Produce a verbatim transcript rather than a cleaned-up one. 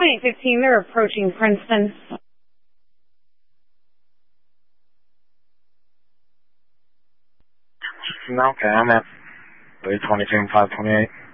twenty-eight fifteen, they're approaching Princeton. Okay, I'm at three twenty-two and five twenty-eight.